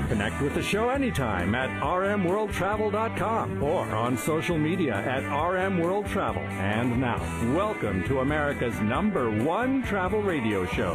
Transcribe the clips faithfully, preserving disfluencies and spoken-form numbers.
Connect with the show anytime at r m world travel dot com or on social media at R M World Travel. And now, welcome to America's number one travel radio show.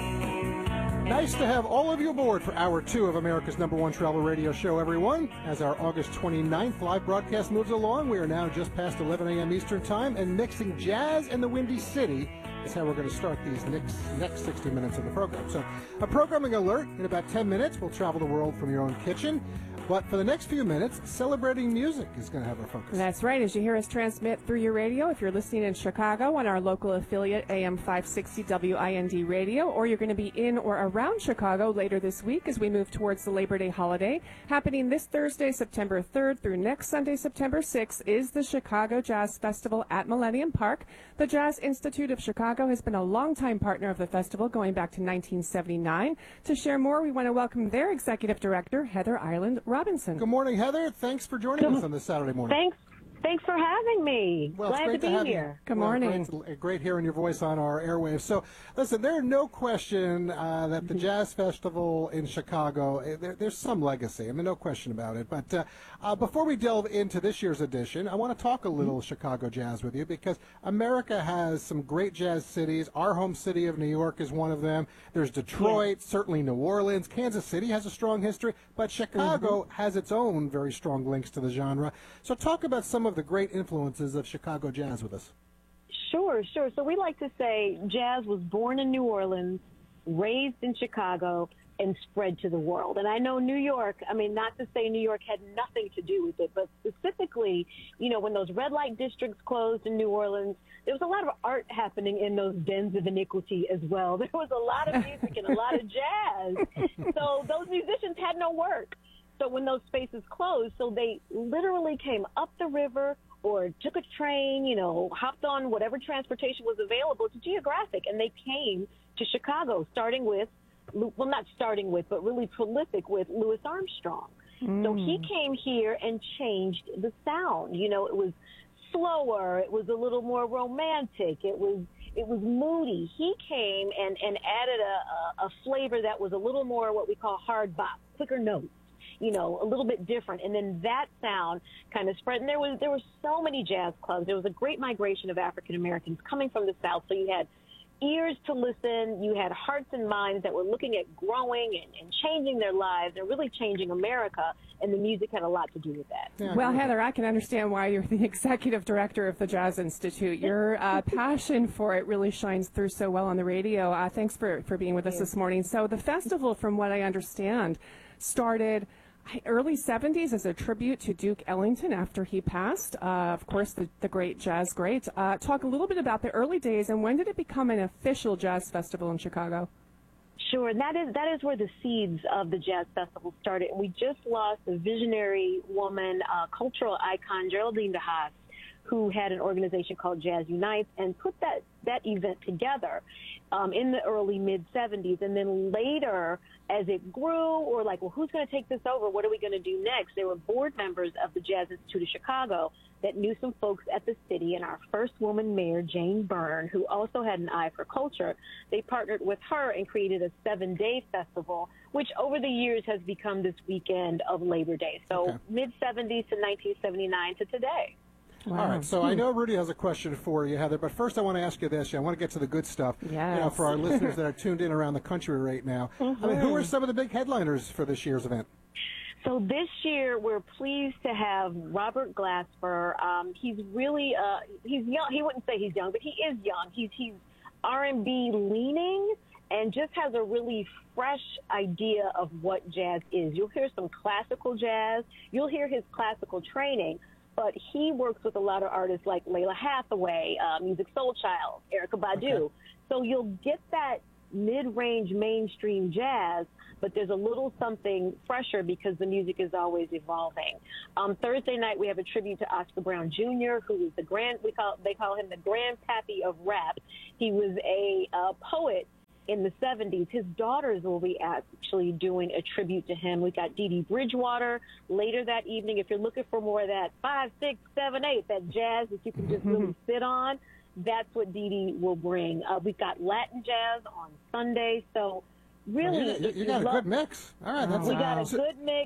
Nice to have all of you aboard for hour two of America's number one travel radio show, everyone. As our August twenty-ninth live broadcast moves along, we are now just past eleven a.m. Eastern Time, and mixing jazz in the Windy City is how we're going to start these next, next sixty minutes of the program. So, a programming alert. In about ten minutes, we'll travel the world from your own kitchen. But for the next few minutes, celebrating music is going to have our focus. That's right. As you hear us transmit through your radio, if you're listening in Chicago on our local affiliate A M five sixty W I N D radio, or you're going to be in or around Chicago later this week as we move towards the Labor Day holiday, happening this Thursday, September third through next Sunday, September sixth, is the Chicago Jazz Festival at Millennium Park. The Jazz Institute of Chicago has been a longtime partner of the festival going back to nineteen seventy-nine. To share more, we want to welcome their executive director, Heather Ireland Robinson. Good morning, Heather. Thanks for joining us on this Saturday morning. Thanks. Thanks for having me. Well, Glad it's great to to, be have here. You. Good Well, morning. great, great hearing your voice on our airwaves. So, listen, there's no question uh, that the Jazz Festival in Chicago, eh, there, there's some legacy. I mean, no question about it. But uh, uh, before we delve into this year's edition, I want to talk a little Chicago jazz with you, because America has some great jazz cities. Our home city of New York is one of them. There's Detroit, Yeah. certainly New Orleans. Kansas City has a strong history, but Chicago mm-hmm. has its own very strong links to the genre. So talk about some of the great influences of Chicago jazz with us. Sure, sure. So we like to say jazz was born in New Orleans, raised in Chicago, and spread to the world. And I know New York, I mean, not to say New York had nothing to do with it, but specifically, you know, when those red light districts closed in New Orleans, there was a lot of art happening in those dens of iniquity as well. There was a lot of music and a lot of jazz. So those musicians had no work. So when those spaces closed, so they literally came up the river or took a train, you know, hopped on whatever transportation was available to Geographic, and they came to Chicago, starting with, well, not starting with, but really prolific with Louis Armstrong. Mm. So he came here and changed the sound. You know, it was slower, it was a little more romantic, it was it was moody. He came and, and added a, a, a flavor that was a little more what we call hard bop, quicker notes. You know, a little bit different. And then that sound kind of spread. And there was there were so many jazz clubs. There was a great migration of African Americans coming from the South. So you had ears to listen. You had hearts and minds that were looking at growing and, and changing their lives and really changing America. And the music had a lot to do with that. Yeah, well, Heather, I can understand why you're the executive director of the Jazz Institute. Your uh, passion for it really shines through so well on the radio. Uh, thanks for, for being with us this morning. So the festival, from what I understand, started early seventies as a tribute to Duke Ellington after he passed, uh, of course, the, the great jazz great. Uh, talk a little bit about the early days, and when did it become an official jazz festival in Chicago? Sure, and that is that is where the seeds of the Jazz Festival started. And we just lost a visionary woman, uh, cultural icon, Geraldine DeHaas, who had an organization called Jazz Unites and put that, that event together um, in the early mid-seventies. And then later, as it grew, or like, well, who's going to take this over? What are we going to do next? There were board members of the Jazz Institute of Chicago that knew some folks at the city, and our first woman mayor, Jane Byrne, who also had an eye for culture. They partnered with her and created a seven-day festival, which over the years has become this weekend of Labor Day. So okay. mid-seventies to nineteen seventy-nine to today. Wow. All right, so I know Rudy has a question for you, Heather, but first I want to ask you this. I want to get to the good stuff. Yes. You know, for our listeners that are tuned in around the country right now. Mm-hmm. I mean, who are some of the big headliners for this year's event? So this year, we're pleased to have Robert Glasper. Um, he's really, uh, he's young. He wouldn't say he's young, but he is young. He's, he's R and B leaning and just has a really fresh idea of what jazz is. You'll hear some classical jazz. You'll hear his classical training. But he works with a lot of artists like Layla Hathaway, uh, Music Soul Child, Erykah Badu. Okay. So you'll get that mid-range mainstream jazz, but there's a little something fresher because the music is always evolving. Um, Thursday night we have a tribute to Oscar Brown Junior, who is the grand, we call, they call him the grandpappy of rap. He was a uh, poet in the seventies. His daughters will be actually doing a tribute to him. We got Dee Dee Bridgewater later that evening. If you're looking for more of that five, six, seven, eight, that jazz that you can just really sit on, that's what Dee Dee will bring. Uh, we've got Latin jazz on Sunday. So really, well, you, you got a love, good mix. All right, that's we a, got a so, good mix.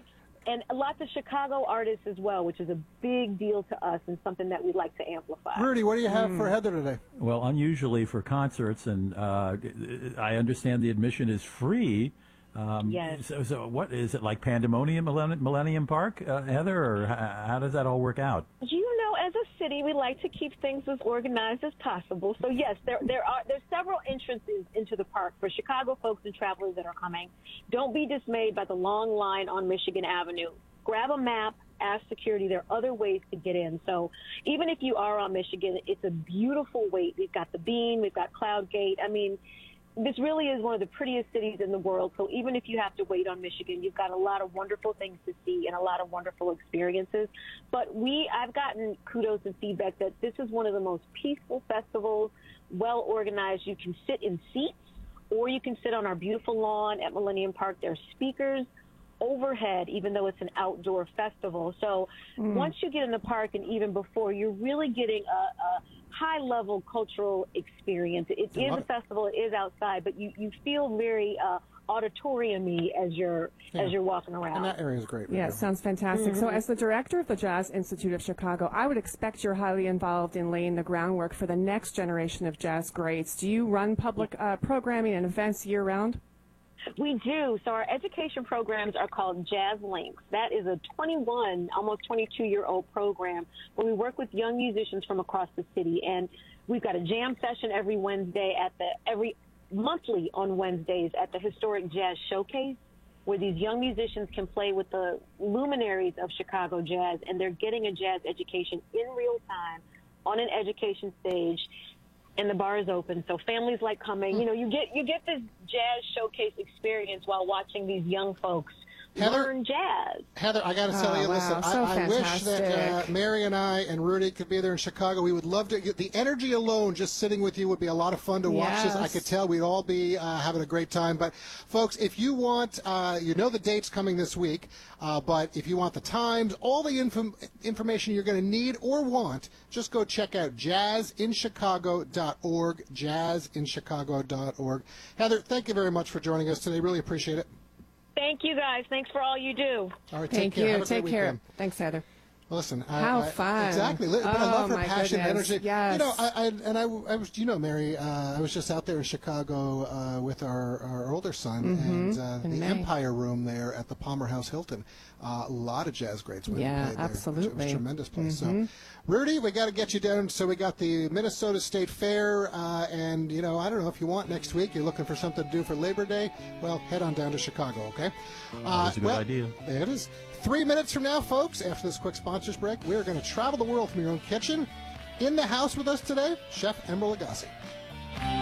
and lots of Chicago artists as well, which is a big deal to us and something that we'd like to amplify. Rudy, what do you have mm. for Heather today? Well, unusually for concerts, and uh, I understand the admission is free. Um, yes. So, so what is it, like Pandemonium Millennium Park, uh, Heather, or how, how does that all work out? You know, as a city, we like to keep things as organized as possible. So yes, there there are there's several entrances into the park for Chicago folks and travelers that are coming. Don't be dismayed by the long line on Michigan Avenue. Grab a map, ask security. There are other ways to get in. So even if you are on Michigan, it's a beautiful wait. We've got the Bean, we've got Cloud Gate. I mean, this really is one of the prettiest cities in the world. So even if you have to wait on Michigan, you've got a lot of wonderful things to see and a lot of wonderful experiences. But we, I've gotten kudos and feedback that this is one of the most peaceful festivals, well organized. You can sit in seats or you can sit on our beautiful lawn at Millennium Park. There are speakers overhead, even though it's an outdoor festival. So mm. once you get in the park and even before, you're really getting a, a high-level cultural experience. It is a festival. It is outside, but you, you feel very uh, auditorium-y as you're yeah. as you're walking around. And that area is great. Right yeah, now. It sounds fantastic. Mm-hmm. So as the director of the Jazz Institute of Chicago, I would expect you're highly involved in laying the groundwork for the next generation of jazz greats. Do you run public uh, programming and events year-round? We do. So our education programs are called Jazz Links. That is a twenty-one, almost twenty-two-year-old program where we work with young musicians from across the city. And we've got a jam session every Wednesday at the every monthly on Wednesdays at the Historic Jazz Showcase, where these young musicians can play with the luminaries of Chicago jazz, and they're getting a jazz education in real time on an education stage. And the bar is open, so families like coming. You know, you get you get this jazz showcase experience while watching these young folks Heather, learn jazz. Heather, I got to tell oh, you, wow. listen, so I, I wish that uh, Mary and I and Rudy could be there in Chicago. We would love to. The energy alone, just sitting with you, would be a lot of fun to watch yes. this. I could tell we'd all be uh, having a great time. But, folks, if you want, uh, you know the date's coming this week, uh, but if you want the times, all the info- information you're going to need or want, just go check out jazz in chicago dot org, jazz in chicago dot org. Heather, thank you very much for joining us today. Really appreciate it. Thank you, guys. Thanks for all you do. All right, Thank take care. you. Have a Take great care. weekend. Thanks, Heather. Listen, how I, fun! Exactly, but oh, I love her my passion, goodness. energy. Yes. You know, I, I and I, I was, you know, Mary. Uh, I was just out there in Chicago uh, with our, our older son, mm-hmm. and uh, the May. Empire Room there at the Palmer House Hilton. Uh, a lot of jazz greats went yeah, and played there. absolutely. It was a tremendous place. Mm-hmm. So, Rudy, we got to get you down. So we got the Minnesota State Fair, uh, and you know, I don't know if you want next week. You're looking for something to do for Labor Day. Well, head on down to Chicago, okay? Uh, That's a good well, idea. There it is. Three minutes from now, folks, after this quick sponsors break, we're going to travel the world from your own kitchen. In the house with us today, Chef Emeril Lagasse.